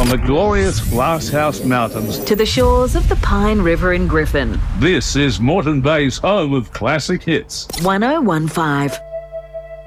the glorious Glasshouse Mountains to the shores of the Pine River in Griffin. This is Moreton Bay's home of classic hits. 1015